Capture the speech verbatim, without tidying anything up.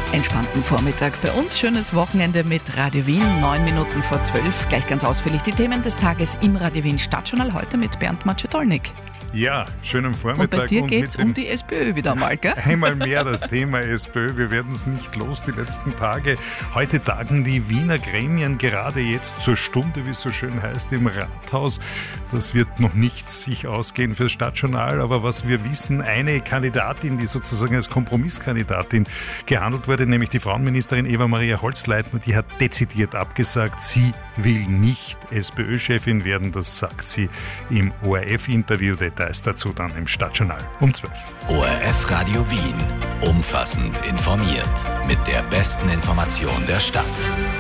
entspannten Vormittag. Bei uns schönes Wochenende mit Radio Wien, neun Minuten vor zwölf. Gleich ganz ausführlich die Themen des Tages im Radio Wien Stadtjournal, heute mit Bernd Maczetolnik. Ja, schönen Vormittag. Und bei dir geht es um die SPÖ wieder mal, gell? Einmal mehr das Thema SPÖ. Wir werden es nicht los die letzten Tage. Heute tagen die Wiener Gremien gerade jetzt zur Stunde, wie es so schön heißt, im Rathaus. Das wird noch nicht sich ausgehen fürs Stadtjournal, aber was wir wissen, eine Kandidatin, die sozusagen als Kompromisskandidatin gehandelt wurde, nämlich die Frauenministerin Eva-Maria Holzleitner, die hat dezidiert abgesagt, sie will nicht SPÖ-Chefin werden, das sagt sie im O R F-Interview. Details dazu dann im Stadtjournal um zwölf. O R F Radio Wien. Umfassend informiert. Mit der besten Information der Stadt.